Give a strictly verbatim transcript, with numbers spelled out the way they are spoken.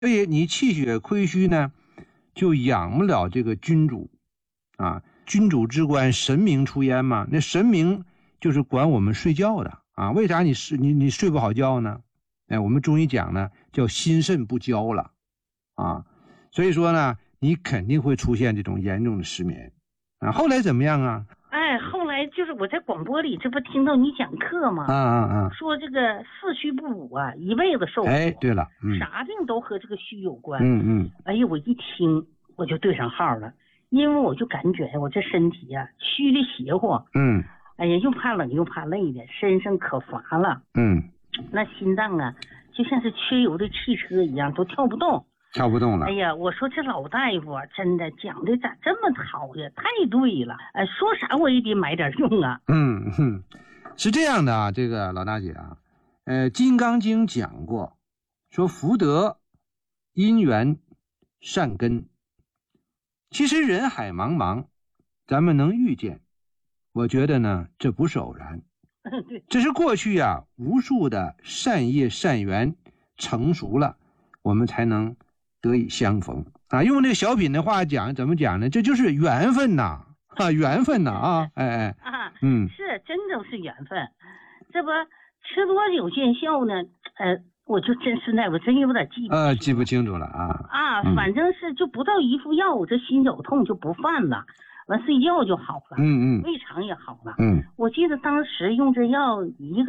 所以你气血亏虚呢，就养不了这个君主啊。君主之官，神明出焉嘛。那神明就是管我们睡觉的啊。为啥你睡你你睡不好觉呢？哎，我们中医讲呢，叫心肾不交了啊。所以说呢，你肯定会出现这种严重的失眠啊。后来怎么样啊？ 哎，后来就是我在广播里，这不听到你讲课吗？ 啊啊啊！ 说这个四虚不补啊，一辈子受苦。 哎，对了，嗯， 啥病都和这个虚有关。 嗯嗯。 哎呀，我一听我就对上号了，因为我就感觉我这身体呀、啊、虚的邪乎。 嗯。 哎呀，又怕冷又怕累的，身上可乏了。 嗯。 那心脏啊，就像是缺油的汽车一样，都跳不动。 跳不动了。 哎呀，我说这老大夫啊，真的讲的咋这么好呀？太对了，哎，说啥我也得买点用啊。 嗯哼，是这样的啊，这个老大姐啊，呃，《金刚经》讲过，说福德因缘善根。其实人海茫茫，咱们能遇见，我觉得呢，这不是偶然，这是过去啊无数的善业善缘成熟了，我们才能得以相逢啊！用这个小品的话讲，怎么讲呢？这就是缘分呐，啊，缘分呐啊！哎哎啊， 嗯， 是真都是缘分。这不吃多久见效呢？呃，我就真是那我真有点记不呃记不清楚了啊啊，反正是就不到一副药，我这心绞痛就不犯了，完睡觉就好了， 嗯嗯， 胃肠也好了。 嗯， 我记得当时用这药一个。